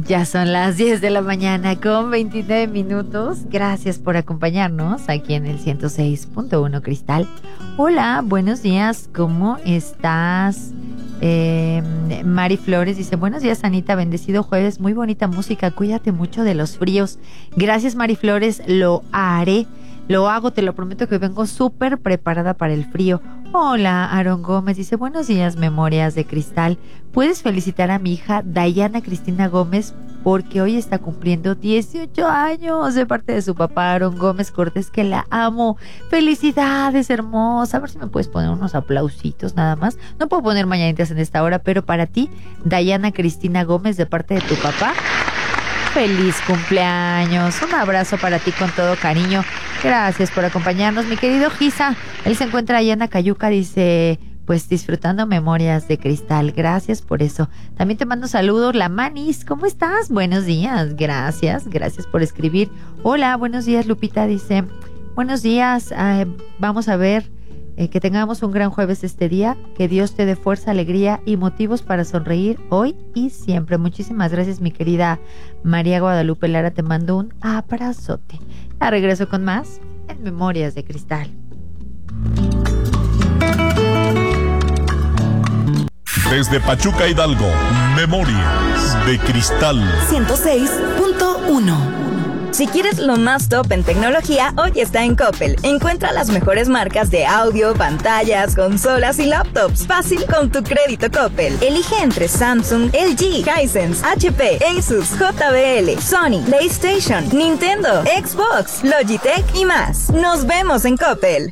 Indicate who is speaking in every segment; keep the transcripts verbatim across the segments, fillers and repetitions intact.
Speaker 1: Ya son las diez de la mañana con veintinueve minutos. Gracias por acompañarnos aquí en el ciento seis punto uno Cristal. Hola, buenos días. ¿Cómo estás? Eh, Mari Flores dice: buenos días, Anita, bendecido jueves, muy bonita música, cuídate mucho de los fríos. Gracias, Mari Flores, lo haré, lo hago, te lo prometo que vengo súper preparada para el frío. Hola, Aaron Gómez dice: buenos días, Memorias de Cristal. ¿Puedes felicitar a mi hija Dayana Cristina Gómez porque hoy está cumpliendo dieciocho años, de parte de su papá Aaron Gómez Cortés, que la amo? Felicidades, hermosa. A ver si me puedes poner unos aplausitos nada más. No puedo poner mañanitas en esta hora, pero para ti, Dayana Cristina Gómez, de parte de tu papá, feliz cumpleaños. Un abrazo para ti con todo cariño. Gracias por acompañarnos, mi querido Gisa. Él se encuentra allá en Acayuca, dice, pues disfrutando Memorias de Cristal. Gracias por eso. También te mando saludos, la Manis. ¿Cómo estás? Buenos días. Gracias, gracias por escribir. Hola, buenos días, Lupita. Dice, buenos días. Eh, vamos a ver eh, que tengamos un gran jueves este día. Que Dios te dé fuerza, alegría y motivos para sonreír hoy y siempre. Muchísimas gracias, mi querida María Guadalupe Lara. Te mando un abrazote. Ya regreso con más en Memorias de Cristal.
Speaker 2: Desde Pachuca, Hidalgo, Memorias de Cristal
Speaker 3: ciento seis punto uno.
Speaker 4: Si quieres lo más top en tecnología, hoy está en Coppel. Encuentra las mejores marcas de audio, pantallas, consolas y laptops. Fácil con tu crédito Coppel. Elige entre Samsung, L G, Hisense, H P, Asus, J B L, Sony, PlayStation, Nintendo, Xbox, Logitech y más. Nos vemos en Coppel.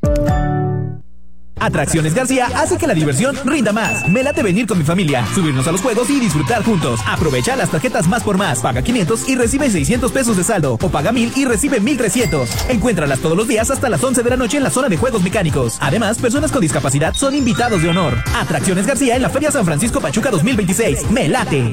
Speaker 5: Atracciones García hace que la diversión rinda más. Me late venir con mi familia, subirnos a los juegos y disfrutar juntos. Aprovecha las tarjetas Más por Más. Paga quinientos y recibe seiscientos pesos de saldo. O paga mil y recibe mil trescientos. Encuéntralas todos los días hasta las once de la noche en la zona de juegos mecánicos. Además, personas con discapacidad son invitados de honor. Atracciones García en la Feria San Francisco Pachuca dos mil veintiséis. ¡Me late!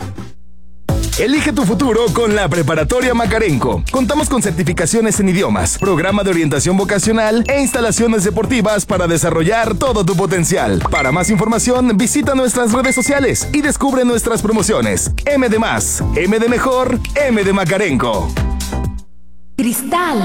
Speaker 6: Elige tu futuro con la Preparatoria Macarenco. Contamos con certificaciones en idiomas, programa de orientación vocacional e instalaciones deportivas para desarrollar todo tu potencial. Para más información, visita nuestras redes sociales y descubre nuestras promociones. M de más, M de mejor, M de Macarenco.
Speaker 3: Cristal.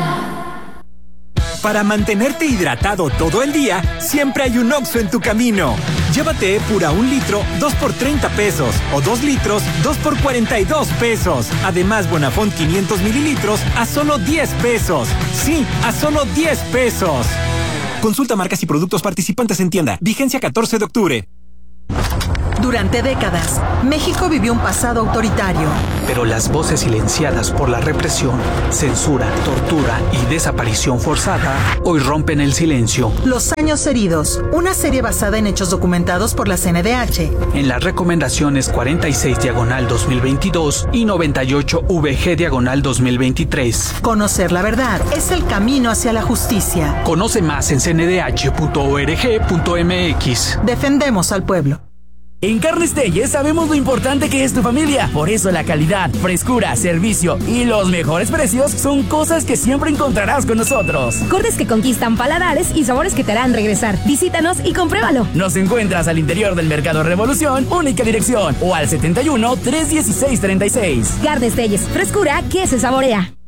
Speaker 7: Para mantenerte hidratado todo el día, siempre hay un Oxxo en tu camino. Llévate Epura un litro, dos por treinta pesos. O dos litros, dos por cuarenta y dos pesos. Además, Bonafont quinientos mililitros a solo diez pesos. Sí, a solo diez pesos. Consulta marcas y productos participantes en tienda. Vigencia catorce de octubre.
Speaker 3: Durante décadas, México vivió un pasado autoritario.
Speaker 8: Pero las voces silenciadas por la represión, censura, tortura y desaparición forzada hoy rompen el silencio.
Speaker 3: Los años heridos, una serie basada en hechos documentados por la C N D H.
Speaker 8: En las recomendaciones cuarenta y seis diagonal dos mil veintidós y noventa y ocho V G diagonal dos mil veintitrés.
Speaker 3: Conocer la verdad es el camino hacia la justicia.
Speaker 8: Conoce más en c n d h punto org punto m x.
Speaker 3: Defendemos al pueblo.
Speaker 9: En Carnes Telles sabemos lo importante que es tu familia. Por eso la calidad, frescura, servicio y los mejores precios son cosas que siempre encontrarás con nosotros.
Speaker 10: Cortes que conquistan paladares y sabores que te harán regresar. Visítanos y compruébalo.
Speaker 9: Nos encuentras al interior del Mercado Revolución, única dirección, o al setenta y uno, trescientos dieciséis, treinta y seis.
Speaker 10: Carnes Telles, frescura que se saborea.